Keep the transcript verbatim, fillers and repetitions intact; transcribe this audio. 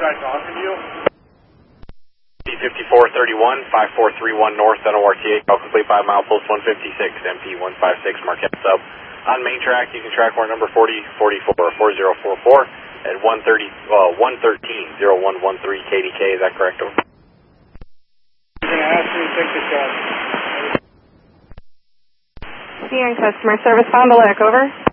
guy talking to you? D fifty-four thirty-one, five four three one North, N O R T H, all complete five mile pulse one fifty-six, M P one five six, Marquette sub. On main track, you can track more number forty forty-four, four zero four four at one thirty, uh, one thirteen, zero one one three K D K, is that correct? Over. I'm going to ask you to take the test. Here in customer service, Fond du Lac, over.